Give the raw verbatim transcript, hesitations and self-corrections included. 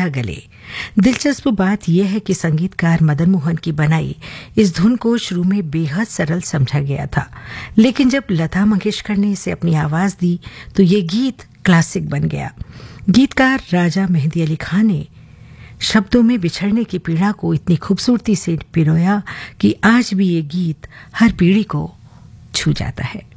बांधा गले। दिलचस्प बात यह है कि संगीतकार मदन मोहन की बनाई इस धुन को शुरू में बेहद सरल समझा गया था, लेकिन जब लता मंगेशकर ने इसे अपनी आवाज दी तो ये गीत क्लासिक बन गया। गीतकार राजा मेहंदी अली खान ने शब्दों में बिछड़ने की पीड़ा को इतनी खूबसूरती से पिरोया कि आज भी ये गीत हर पीढ़ी को छू जाता है।